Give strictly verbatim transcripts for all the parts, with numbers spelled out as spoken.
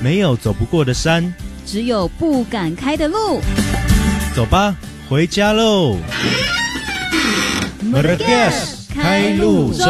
没有走不过的山， 只有不敢开的路。 走吧，回家喽。Merdeka 开路中。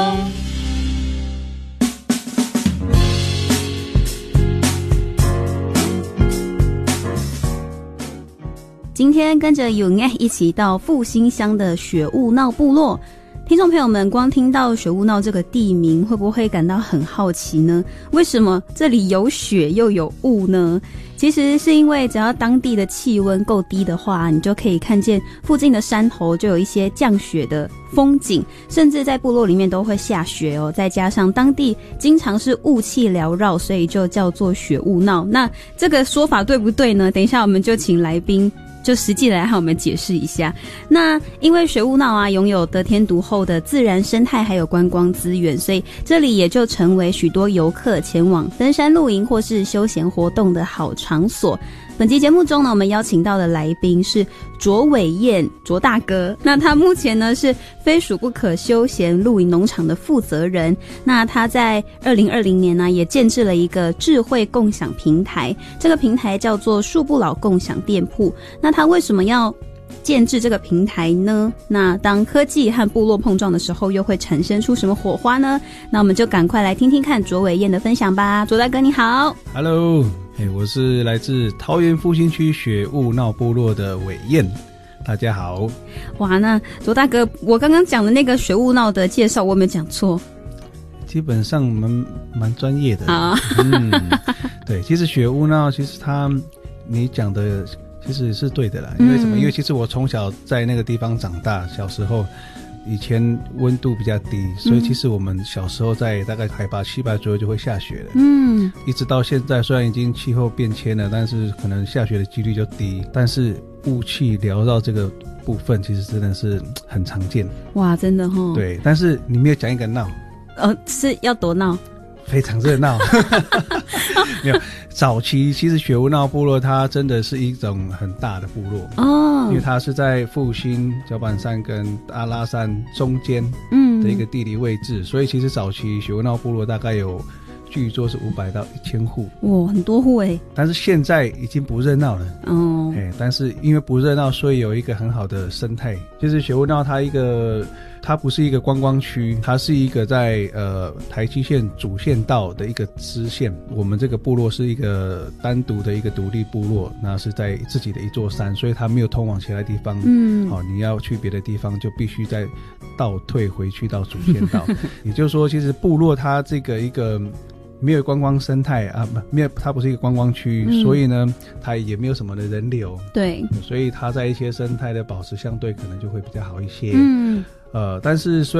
今天跟着永爱一起到复兴乡的雪雾闹部落，听众朋友们光听到雪雾闹这个地名，会不会感到很好奇呢？为什么这里有雪又有雾呢？其实是因为只要当地的气温够低的话，你就可以看见附近的山头就有一些降雪的风景，甚至在部落里面都会下雪哦。再加上当地经常是雾气缭绕，所以就叫做雪雾闹。那这个说法对不对呢？等一下我们就请来宾就实际来和我们解释一下。那因为雪雾闹啊拥有得天独厚的自然生态还有观光资源，所以这里也就成为许多游客前往登山露营或是休闲活动的好场所。本期节目中呢，我们邀请到的来宾是卓伟燕卓大哥，那他目前呢是非属不可休闲露营农场的负责人。那他在二零二零年呢也建置了一个智慧共享平台，这个平台叫做树不老共享店铺。那他为什么要建置这个平台呢？那当科技和部落碰撞的时候，又会产生出什么火花呢？那我们就赶快来听听看卓伟燕的分享吧。卓大哥你好。 Hello， 我是来自桃园复兴区雪雾闹部落的伟燕，大家好。 哇，那卓大哥，我刚刚讲的那个雪雾闹的介绍我有没有讲错？ 基本上蛮蛮专业的啊。 嗯，对，其实雪雾闹其实它你讲的其实是对的啦，因为什么？因为其实我从小在那个地方长大，小时候以前温度比较低，所以其实我们小时候在大概海拔七百左右就会下雪了。嗯，一直到现在，虽然已经气候变迁了，但是可能下雪的几率就低，但是雾气缭绕这个部分其实真的是很常见。 哇，真的齁。 对，但是你没有讲一个闹。 呃，是要多闹？ 非常热闹。没有，早期其实雪雾闹部落它真的是一种很大的部落哦，因为它是在复兴、角板山跟阿拉山中间的一个地理位置，嗯，所以其实早期雪雾闹部落大概有据说是五百到一千户，哇，很多户哎。但是现在已经不热闹了哦，哎，但是因为不热闹，所以有一个很好的生态，就是雪雾闹它一个。它不是一个观光区，它是一个在呃台七线主线道的一个支线。我们这个部落是一个单独的一个独立部落，那是在自己的一座山，所以它没有通往其他地方。嗯，好，哦，你要去别的地方就必须再倒退回去到主线道。也就是说，其实部落它这个一个没有观光生态啊，没有，它不是一个观光区，嗯，所以呢，它也没有什么的人流。对，所以它在一些生态的保持相对可能就会比较好一些。嗯。呃，但是虽